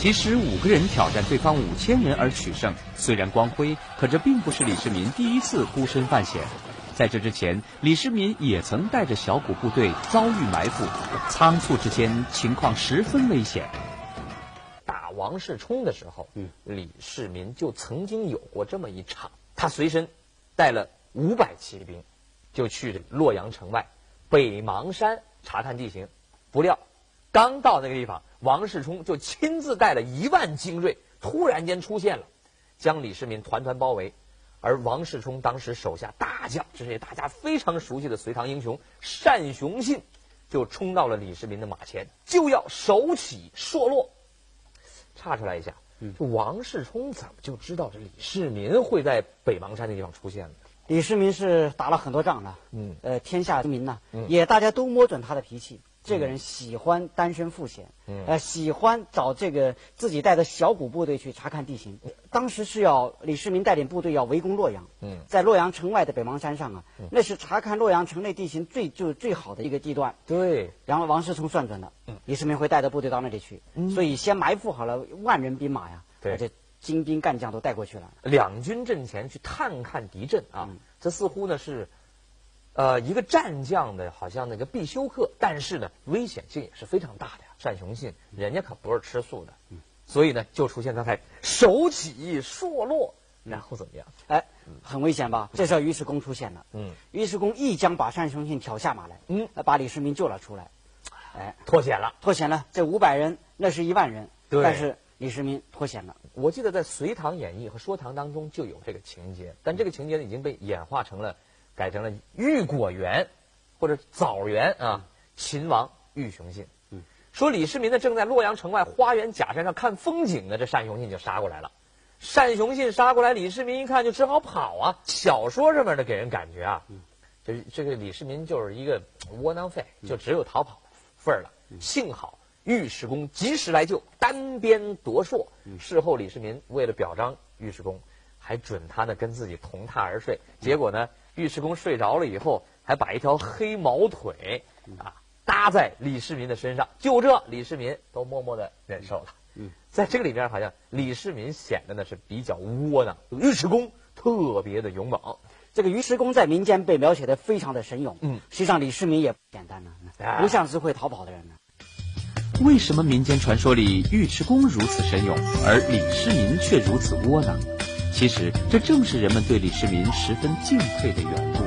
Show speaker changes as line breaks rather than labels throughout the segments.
其实5个人挑战对方5000人而取胜，虽然光辉，可这并不是李世民第一次孤身犯险。在这之前，李世民也曾带着小股部队遭遇埋伏，仓促之间情况十分危险。
打王世充的时候，李世民就曾经有过这么一场，他随身带了500骑兵，就去洛阳城外北邙山查探地形，不料刚到那个地方，王世充就亲自带了1万精锐，突然间出现了，将李世民团团包围。而王世充当时手下大将，这是大家非常熟悉的隋唐英雄单雄信，就冲到了李世民的马前，就要手起槊落。岔出来一下，这王世充怎么就知道这李世民会在北邙山那地方出现呢？
李世民是打了很多仗的，天下人民呢，也大家都摸准他的脾气。这个人喜欢单身赴险，喜欢找这个自己带的小股部队去查看地形。当时是要李世民带领部队要围攻洛阳，在洛阳城外的北邙山上啊，那是查看洛阳城内地形最好的一个地段。
对，
然后王世充算准了，李世民会带着部队到那里去，所以先埋伏好了10000人兵马呀，
对，
这精兵干将都带过去了。
两军阵前去探看敌阵啊，这似乎呢是。一个战将的好像那个必修课，但是呢，危险性也是非常大的呀。单雄信人家可不是吃素的，所以呢，就出现刚才手起槊落，然后怎么样？
很危险吧？这时候尉迟恭出现了，尉迟恭一将把单雄信挑下马来，把李世民救了出来，
脱险了。
这500人那是1万人，
对，
但是李世民脱险了。
我记得在《隋唐演义》和《说唐》当中就有这个情节，但这个情节呢已经被演化成了。改成了玉果园或者枣园啊，秦王玉雄信。说李世民呢正在洛阳城外花园假山上看风景呢，这单雄信就杀过来了。单雄信杀过来，李世民一看就只好跑啊。小说上面的给人感觉啊，这个李世民就是一个窝囊废，就只有逃跑的份儿了。幸好尉迟恭及时来救，单鞭夺槊。事后李世民为了表彰尉迟恭，还准他呢跟自己同榻而睡。结果呢，尉迟恭睡着了以后，还把一条黑毛腿搭在李世民的身上，就这李世民都默默的忍受了。在这个里边，好像李世民显得呢是比较窝囊，尉迟恭特别的勇猛。
这个尉迟恭在民间被描写的非常的神勇，实际上李世民也不简单呢，不像是会逃跑的人呢。
为什么民间传说里尉迟恭如此神勇，而李世民却如此窝囊？其实这正是人们对李世民十分敬佩的缘故。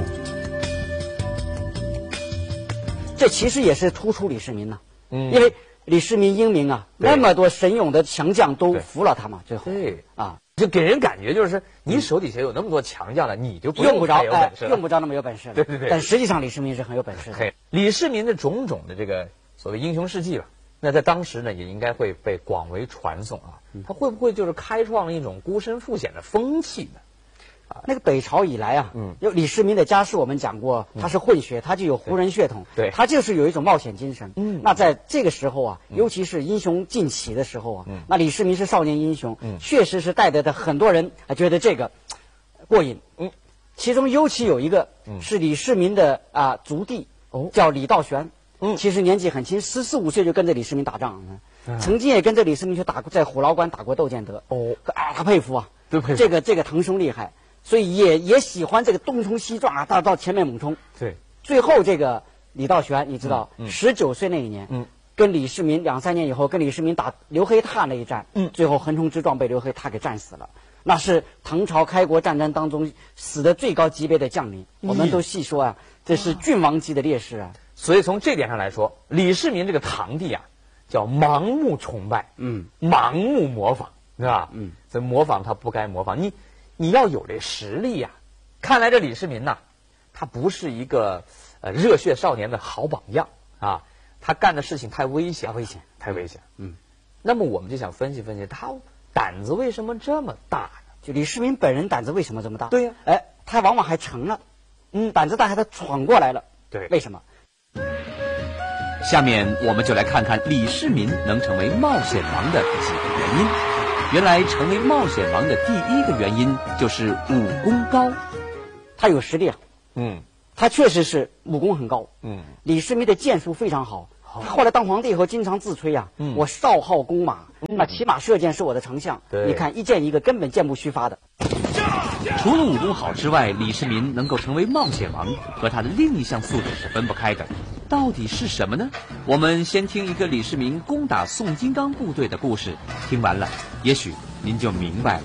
这其实也是突出李世民呢，因为李世民英明啊，那么多神勇的强将都服了他嘛，最后
就给人感觉就是你手底下有那么多强将了，你就
用不着
有本事了，
用不着那么有本事了。
对。
但实际上李世民是很有本事的。
李世民的种种的这个所谓英雄事迹吧，那在当时呢也应该会被广为传颂啊。他会不会就是开创了一种孤身赴险的风气呢？
那个北朝以来啊，有李世民的家世我们讲过，他是混血，他就有胡人血统，
对，
他就是有一种冒险精神。那在这个时候啊，尤其是英雄尽起的时候啊，那李世民是少年英雄，确实是带着很多人觉得这个过瘾。其中尤其有一个是李世民的族弟，叫李道玄。其实年纪很轻，14、15岁就跟着李世民打仗，曾经也跟着李世民去打过，在虎牢关打过窦建德。他佩服啊，这个堂兄厉害。所以也喜欢这个东冲西撞到前面猛冲。
对，
最后这个李道玄，你知道，19岁那一年，跟李世民2、3年以后跟李世民打刘黑闼那一战，最后横冲直撞被刘黑闼给战死了。那是唐朝开国战争当中死的最高级别的将领，我们都细说这是郡王级的烈士啊。
所以从这点上来说，李世民这个堂弟叫盲目崇拜，盲目模仿，对吧？所以模仿他不该模仿，你要有这实力呀。看来这李世民呐，他不是一个热血少年的好榜样啊，他干的事情太危险。那么我们就想分析分析，他胆子为什么这么大呢？
就李世民本人胆子为什么这么大？
对呀，
他往往还成了，胆子大，他闯过来了。
对，
为什么？
下面我们就来看看李世民能成为冒险王的几个原因。原来成为冒险王的第一个原因就是武功高，
他有实力啊，他确实是武功很高，李世民的剑术非常好， 他后来当皇帝以后，经常自吹啊，我少好弓马，那骑马射箭是我的长项。你看一箭一个，根本箭不虚发的。
除了武功好之外，李世民能够成为冒险王，和他的另一项素质是分不开的。到底是什么呢？我们先听一个李世民攻打宋金刚部队的故事，听完了，也许您就明白了。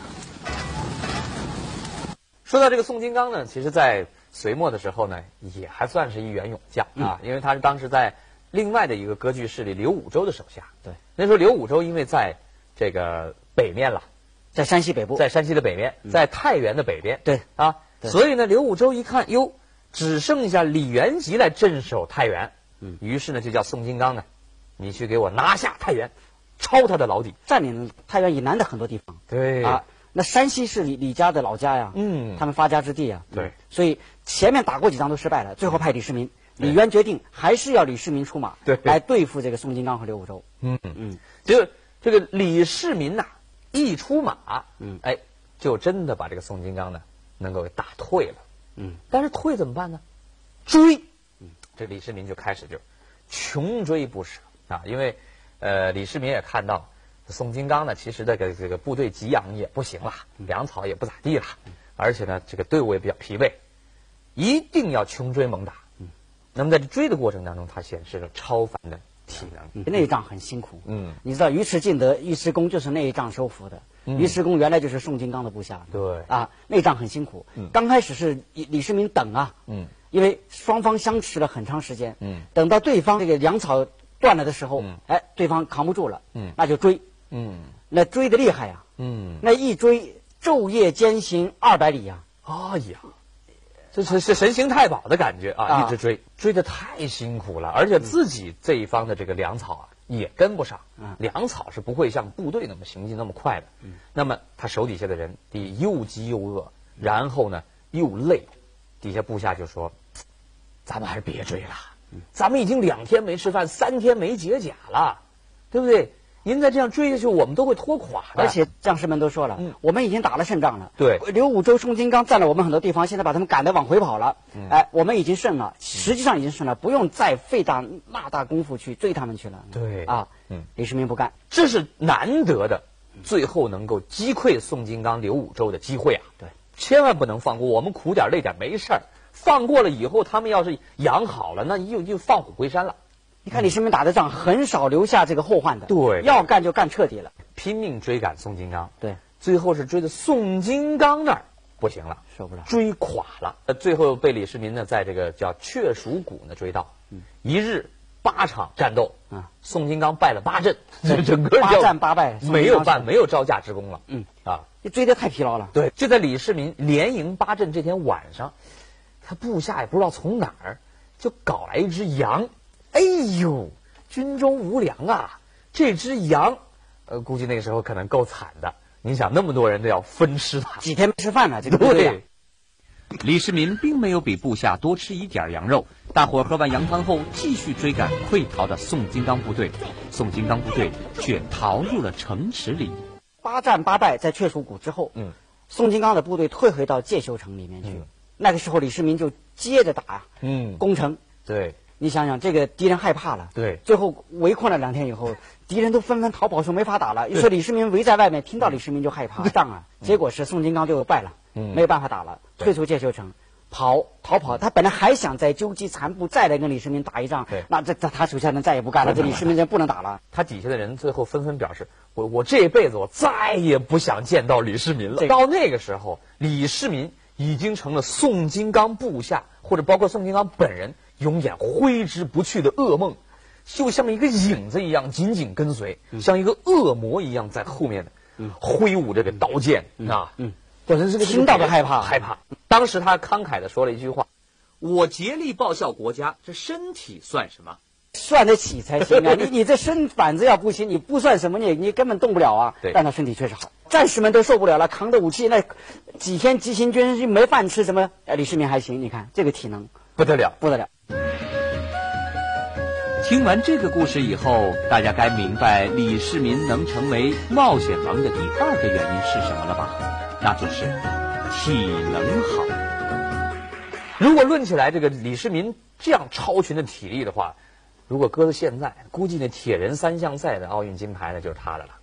说到这个宋金刚呢，其实在隋末的时候呢，也还算是一员勇将啊，因为他是当时在另外的一个割据势力刘武周的手下。
对，
那时候刘武周因为在这个北面了，
在山西北部，
在山西的北面，在太原的北边。
对
啊，所以呢，刘武周一看，哟，只剩下李元吉来镇守太原。于是呢，就叫宋金刚呢，你去给我拿下太原，抄他的老底，
占领太原以南的很多地方。
对
啊，那山西是李家的老家呀，他们发家之地啊。
对，
所以前面打过几仗都失败了，最后派李世民。李渊决定还是要李世民出马，来对付这个宋金刚和刘武周。
就这个李世民呐，一出马，就真的把这个宋金刚呢能够给打退了。但是退怎么办呢？追。这李世民就开始就穷追不舍啊，因为李世民也看到宋金刚呢，其实这个部队给养也不行了，粮草也不咋地了，而且呢这个队伍也比较疲惫，一定要穷追猛打。那么在这追的过程当中，他显示了超凡的体能。
那一仗很辛苦。你知道尉迟敬德、尉迟恭就是那一仗收服的。尉迟恭原来就是宋金刚的部下。
对
啊，那一仗很辛苦。刚开始是李世民等啊，因为双方相持了很长时间。等到对方这个粮草断了的时候，对方扛不住了，那就追。那追的厉害呀。那一追昼夜兼行200里呀。
哎呀。这是神行太保的感觉啊！一直追得太辛苦了，而且自己这一方的这个粮草啊也跟不上，粮草是不会像部队那么行进那么快的。那么他手底下的人，第一又饥又饿，然后呢又累，底下部下就说：“咱们还是别追了，咱们已经2天没吃饭，3天没解甲了，对不对？您再这样追下去，我们都会拖垮的。”
而且将士们都说了，我们已经打了胜仗了。
对，
刘武周、宋金刚占了我们很多地方，现在把他们赶得往回跑了。我们已经胜了，实际上已经胜了，不用再费那大功夫去追他们去了。
对
啊，李世民不干，
这是难得的，最后能够击溃宋金刚、刘武周的机会啊！
对，
千万不能放过。我们苦点累点没事儿，放过了以后，他们要是养好了，那又放虎归山了。
你看李世民打的仗很少留下这个后患的，
对，
要干就干彻底了，
拼命追赶宋金刚，
对，
最后是追到宋金刚那儿不行了，
受不了，
追垮了。最后被李世民呢在这个叫雀鼠谷呢追到，一日8场战斗，宋金刚败了8阵，整个
8战8败，
没有招架之功了，
你追得太疲劳了。
对，就在李世民连赢8阵这天晚上，他部下也不知道从哪儿就搞来一只羊。哎呦，军中无粮啊！这只羊，估计那个时候可能够惨的。你想，那么多人都要分吃它，
几天没吃饭了，这个对。
李世民并没有比部下多吃一点羊肉，大伙喝完羊汤后，继续追赶溃逃的宋金刚部队。宋金刚部队却逃入了城池里。
8战8败，在雀鼠谷之后，宋金刚的部队退回到介休城里面去。那个时候，李世民就接着打，攻城。
对。
你想想，这个敌人害怕了，
对，
最后围困了2天以后，敌人都纷纷逃跑，说没法打了。一说李世民围在外面，听到李世民就害怕仗啊。结果是宋金刚就败了，没有办法打了，退出介休城，逃跑。他本来还想再纠集残部，再来跟李世民打一仗，那他手下人再也不干了，这李世民人不能打了。
他底下的人最后纷纷表示，我这辈子我再也不想见到李世民了。到那个时候，李世民已经成了宋金刚部下，或者包括宋金刚本人永远挥之不去的噩梦，就像一个影子一样紧紧跟随，像一个恶魔一样在后面挥舞这个刀剑我这个
听到都害怕。
当时他慷慨地说了一句话：“我竭力报效国家，这身体算什么？
算得起才行啊！你这身板子要不行，你不算什么，你根本动不了啊。”但他身体确实好，战士们都受不了了，扛着武器，那几天急行军没饭吃，什么李世民还行，你看这个体能
不得了。
听完这个故事以后，大家该明白李世民能成为冒险王的第2个原因是什么了吧？那就是体能好。
如果论起来，这个李世民这样超群的体力的话， 如果搁到现在，估计那铁人三项赛的奥运金牌呢就是他的了。